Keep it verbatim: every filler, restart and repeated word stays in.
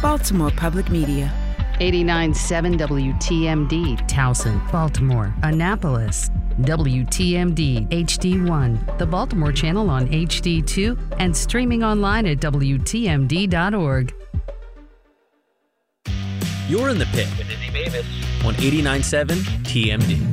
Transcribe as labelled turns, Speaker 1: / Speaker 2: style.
Speaker 1: Baltimore Public Media.
Speaker 2: eighty-nine point seven W T M D, Towson, Baltimore, Annapolis. W T M D H D one, the Baltimore channel on H D two, and streaming online at W T M D dot org.
Speaker 3: You're in the pit with Izzy Davis on eighty-nine point seven T M D.